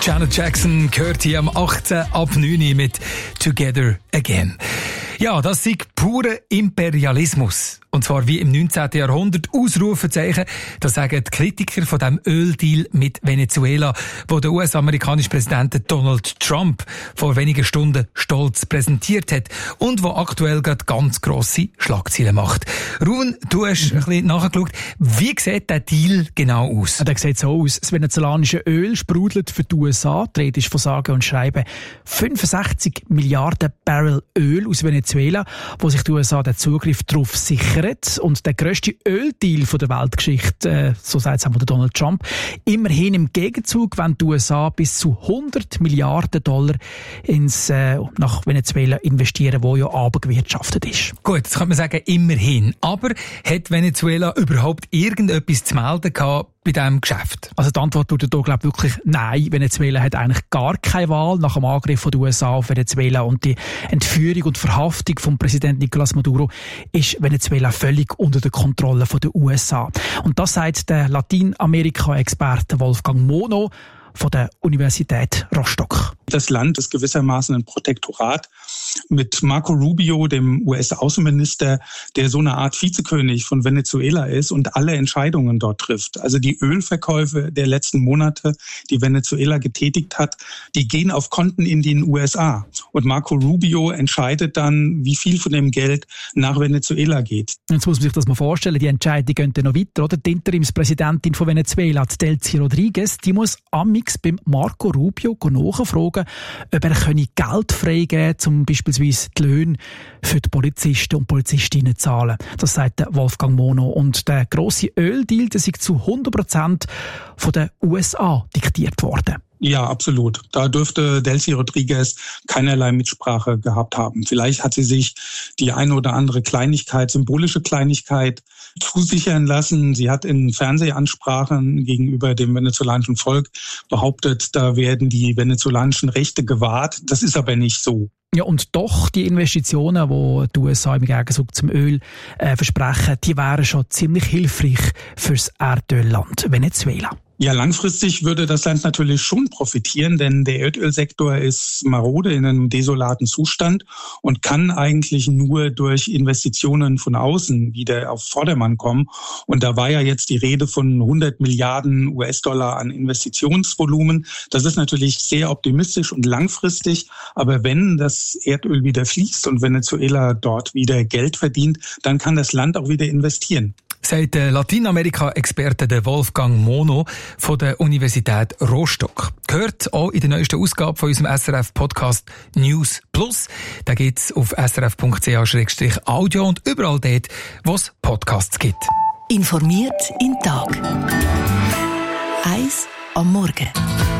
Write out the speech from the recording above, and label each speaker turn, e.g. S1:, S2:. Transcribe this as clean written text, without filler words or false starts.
S1: Janet Jackson gehört hier am 18 ab 9 mit Together Again. Ja, das ist purer Imperialismus. Und zwar wie im 19. Jahrhundert. Ausrufezeichen, das sagen die Kritiker von dem Öldeal mit Venezuela, wo der US-amerikanische Präsident Donald Trump vor wenigen Stunden stolz präsentiert hat und wo aktuell gerade ganz grosse Schlagzeilen macht. Ruven, du hast ein bisschen nachgeschaut. Wie sieht der Deal genau aus?
S2: Der sieht so aus. Das venezolanische Öl sprudelt für die USA. Die Rede ist von sage und schreibe 65 Milliarden Barrel Öl aus Venezuela, wo sich die USA den Zugriff darauf sichern. Und der grösste Öldeal der Weltgeschichte, so sagt es auch Donald Trump, immerhin im Gegenzug, wenn die USA bis zu 100 Milliarden Dollar nach Venezuela investieren, wo ja abgewirtschaftet ist.
S1: Gut, jetzt kann man sagen, immerhin. Aber hat Venezuela überhaupt irgendetwas zu melden gehabt bei diesem Geschäft?
S2: Also die Antwort lautet hier, glaube ich, wirklich nein. Venezuela hat eigentlich gar keine Wahl nach dem Angriff der USA auf Venezuela und die Entführung und Verhaftung von Präsident Nicolás Maduro ist Venezuela völlig unter der Kontrolle der USA. Und das sagt der Lateinamerika-Experte Wolfgang Mono von der Universität Rostock.
S3: Das Land ist gewissermaßen ein Protektorat mit Marco Rubio, dem US-Außenminister, der so eine Art Vizekönig von Venezuela ist und alle Entscheidungen dort trifft. Also die Ölverkäufe der letzten Monate, die Venezuela getätigt hat, die gehen auf Konten in den USA. Und Marco Rubio entscheidet dann, wie viel von dem Geld nach Venezuela geht.
S2: Jetzt muss man sich das mal vorstellen, die Entscheidung geht noch weiter, oder? Die Interimspräsidentin von Venezuela, Delcy Rodriguez, die muss amix beim Marco Rubio nachfragen, ob er Geld freigeben könne, um beispielsweise die Löhne für die Polizisten und Polizistinnen zu zahlen. Das sagt Wolfgang Mono. Und der grosse Öldeal, der ist zu 100% von den USA diktiert worden.
S3: Ja, absolut. Da dürfte Delcy Rodriguez keinerlei Mitsprache gehabt haben. Vielleicht hat sie sich die eine oder andere Kleinigkeit, symbolische Kleinigkeit zusichern lassen. Sie hat in Fernsehansprachen gegenüber dem venezolanischen Volk behauptet, da werden die venezolanischen Rechte gewahrt. Das ist aber nicht so.
S2: Ja, und doch, die Investitionen, die die USA im Gegenzug zum Öl versprechen, die wären schon ziemlich hilfreich fürs Erdölland Venezuela.
S3: Ja, langfristig würde das Land natürlich schon profitieren, denn der Erdölsektor ist marode in einem desolaten Zustand und kann eigentlich nur durch Investitionen von außen wieder auf Vordermann kommen. Und da war ja jetzt die Rede von 100 Milliarden US-Dollar an Investitionsvolumen. Das ist natürlich sehr optimistisch und langfristig. Aber wenn das Erdöl wieder fließt und Venezuela dort wieder Geld verdient, dann kann das Land auch wieder investieren.
S1: Sagt der Lateinamerika-Experte Wolfgang Mono von der Universität Rostock. Gehört auch in der neuesten Ausgabe von unserem SRF-Podcast News Plus. Da gibt's auf srf.ch/audio und überall dort, wo es Podcasts gibt.
S4: Informiert in Tag. 1 am Morgen.